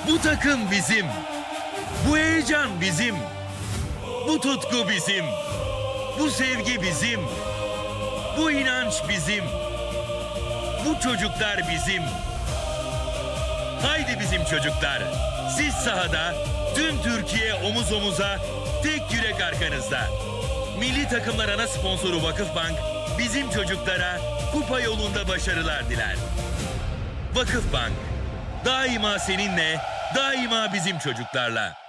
Bu takım bizim. Bu heyecan bizim. Bu tutku bizim. Bu sevgi bizim. Bu inanç bizim. Bu çocuklar bizim. Haydi bizim çocuklar. Siz sahada, tüm Türkiye omuz omuza, tek yürek arkanızda. Milli takımlar ana sponsoru Vakıfbank, bizim çocuklara kupa yolunda başarılar diler. Vakıfbank, daima seninle, daima bizim çocuklarla.